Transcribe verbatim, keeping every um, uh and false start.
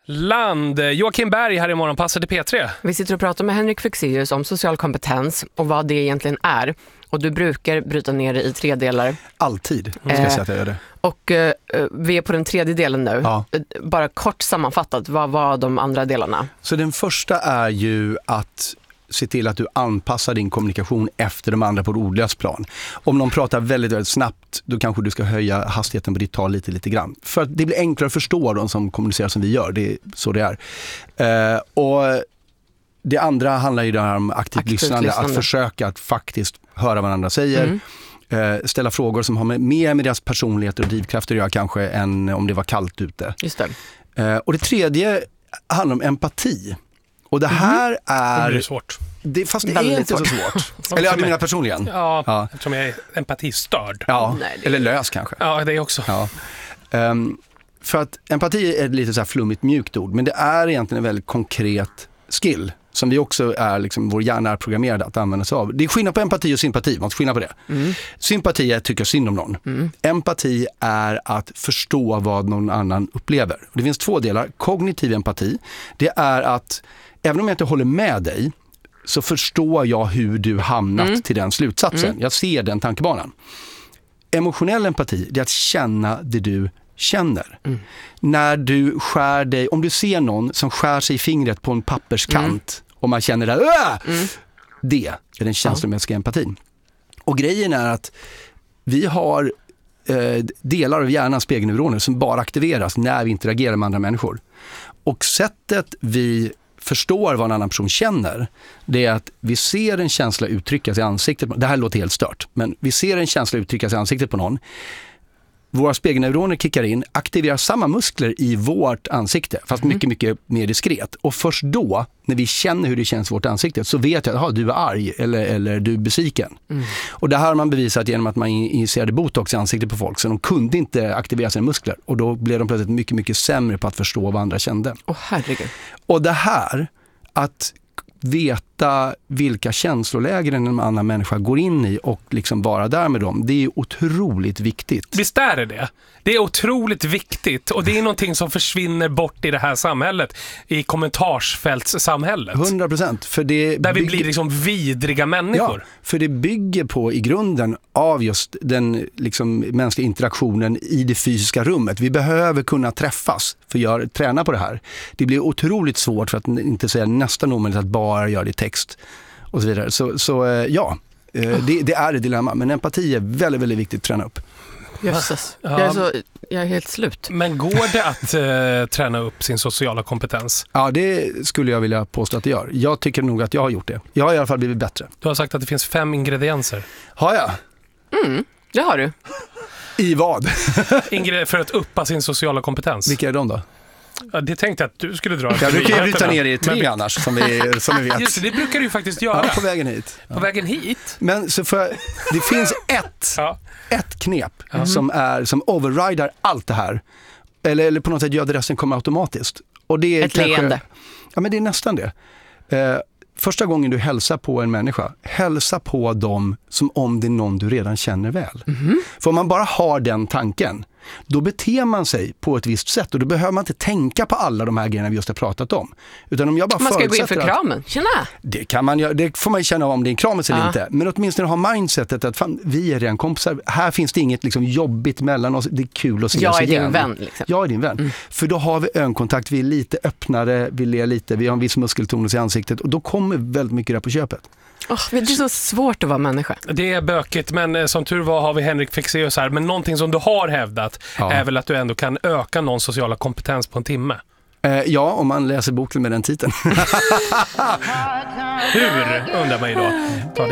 Land. Joakim Berg här i Morgonpasset i P tre. Vi sitter och pratar med Henrik Fexeus om social kompetens och vad det egentligen är. Och du brukar bryta ner det i tre delar. Alltid, ska jag säga att jag gör det. Och eh, vi är på den tredje delen nu. Ja. Bara kort sammanfattat, vad var de andra delarna? Så den första är ju att se till att du anpassar din kommunikation efter de andra på ett ordlöst plan. Om någon pratar väldigt, väldigt snabbt, då kanske du ska höja hastigheten på ditt tal lite, lite grann. För att det blir enklare att förstå de som kommunicerar som vi gör. Det är så det är. Eh, och det andra handlar ju där om aktivt, aktivt lyssnande, lyssnande. Att försöka att faktiskt höra vad andra säger. Mm. Eh, ställa frågor som har med, mer med deras personligheter och drivkrafter att göra kanske än om det var kallt ute. Just det. Eh, och det tredje handlar om empati. Och det här mm. är... Det blir svårt. Det, fast det Väldigt är inte svårt. så svårt. Eller jag menar personligen. Ja, ja, eftersom jag är empatistörd. Ja, Nej, det... eller lös kanske. Ja, det är också. Ja. Um, för att empati är ett lite så här flummigt mjukt ord, men det är egentligen en väldigt konkret skill som vi också är, liksom, vår hjärna är programmerad att använda sig av. Det är skillnad på empati och sympati, man ska skillnad på det. Mm. Sympati är att tycka synd om någon. Mm. Empati är att förstå vad någon annan upplever. Det finns två delar. Kognitiv empati, det är att även om jag inte håller med dig så förstår jag hur du hamnat mm. till den slutsatsen. Mm. Jag ser den tankebanan. Emotionell empati, det är att känna det du känner. Mm. När du skär dig, om du ser någon som skär sig i fingret på en papperskant mm. och man känner det, mm. det är den känslomässiga empatin. Och grejen är att vi har eh, delar av hjärnans spegelneuroner som bara aktiveras när vi interagerar med andra människor. Och sättet vi förstår vad en annan person känner, det är att vi ser en känsla uttryckas i ansiktet. Det här låter helt stört, men vi ser en känsla uttryckas i ansiktet på någon. Våra spegelneuroner kickar in, aktiverar samma muskler i vårt ansikte, fast mm. mycket, mycket mer diskret. Och först då, när vi känner hur det känns i vårt ansikte, så vet jag att du är arg eller, eller du är besviken. Mm. Och det här har man bevisat genom att man injicerade botox i ansiktet på folk, så de kunde inte aktivera sina muskler. Och då blev de plötsligt mycket, mycket sämre på att förstå vad andra kände. Åh, herregud. Och det här, att veta vilka känslolägen en annan människa går in i och liksom vara där med dem, det är otroligt viktigt. Visst är det det? Det är otroligt viktigt och det är någonting som försvinner bort i det här samhället, i kommentarsfältssamhället. hundra procent. För det där vi bygger... blir liksom vidriga människor. Ja, för det bygger på i grunden av just den liksom mänskliga interaktionen i det fysiska rummet. Vi behöver kunna träffas för att göra, träna på det här. Det blir otroligt svårt, för att inte säga nästan omöjligt, att bara göra det i text och så vidare. Så, så ja, det, det är ett dilemma. Men empati är väldigt, väldigt viktigt att träna upp. Jösses. Jag, är så, jag är helt slut. Men går det att uh, träna upp sin sociala kompetens? Ja, det skulle jag vilja påstå att det gör. Jag tycker nog att jag har gjort det. Jag har i alla fall blivit bättre. Du har sagt att det finns fem ingredienser. Har jag? Mm, det har du. I vad? Ingre- för att uppa sin sociala kompetens. Vilka är de då? Ja, det tänkte jag att du skulle dra. Jag brukar ju bryta ner i tre men... annars, som vi, som vi vet. Just det, det brukar du ju faktiskt göra. Ja, på vägen hit. På ja. vägen hit? Men så för, det finns ett, ja. ett knep mm. som, är, som overrider allt det här. Eller, eller på något sätt gör det resten komma automatiskt. Och det är ett kanske, leende. Ja, men det är nästan det. Eh, första gången du hälsar på en människa, hälsa på dem som om det är någon du redan känner väl. Mm. För om man bara har den tanken, då beter man sig på ett visst sätt och då behöver man inte tänka på alla de här grejerna vi just har pratat om. Utan om jag bara man ska gå in för att, kramen, tjena! Det, kan man, det får man ju känna om det är en kramen eller ja. inte. Men åtminstone ha mindsetet att fan, vi är redan kompisar. Här finns det inget liksom, jobbigt mellan oss. Det är kul att se jag oss är igen. Din vän, liksom. Jag är din vän. Mm. För då har vi ögonkontakt, vi är lite öppnare, vi ler lite, vi har en viss muskeltonus i ansiktet och då kommer väldigt mycket där på köpet. Oh, det är så svårt att vara människa. Det är bökigt, men som tur var har vi Henrik Fexeus här. Men någonting som du har hävdat ja. är väl att du ändå kan öka någon sociala kompetens på en timme. Eh, ja, om man läser boken med den titeln. Hur, undrar man ju då. Ta det.